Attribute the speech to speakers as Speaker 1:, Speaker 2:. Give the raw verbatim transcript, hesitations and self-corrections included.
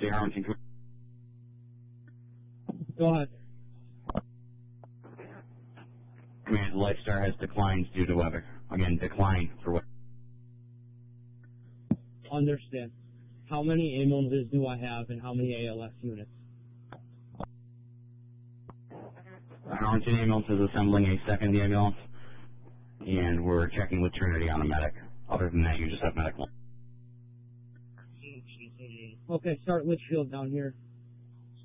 Speaker 1: the Arlington.
Speaker 2: Go ahead.
Speaker 1: Command, Lifestar has declined due to weather. Again, decline for weather.
Speaker 2: Understand. How many ambulances do I have and how many A L S units?
Speaker 1: Arlington Ambulance is assembling a second ambulance, and we're checking with Trinity on a medic. Other than that, you just have medical.
Speaker 2: Okay, start Litchfield down here.